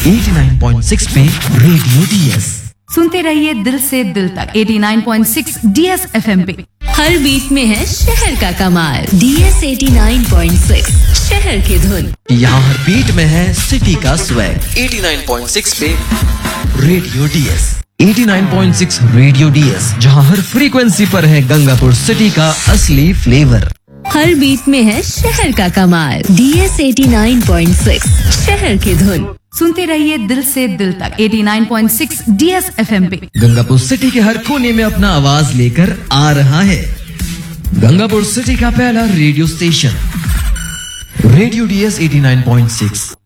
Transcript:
89.6 पे radio DS. सुनते रहिए दिल से दिल तक 89.6 डीएस एफएम पे। हर बीट में है शहर का कमाल। डीएस 89.6 शहर की धुन। यहाँ हर बीट में है सिटी का स्वैग। 89.6 पे रेडियो डीएस। 89.6 रेडियो डीएस, जहाँ हर फ्रीक्वेंसी पर है गंगापुर सिटी का असली फ्लेवर। हर बीट में है शहर का कमाल। डीएस 89.6 शहर की धुन। सुनते रहिए दिल से दिल तक 89.6 डीएस एफएम पे। गंगापुर सिटी के हर कोने में अपना आवाज लेकर आ रहा है गंगापुर सिटी का पहला रेडियो स्टेशन रेडियो डीएस 89.6।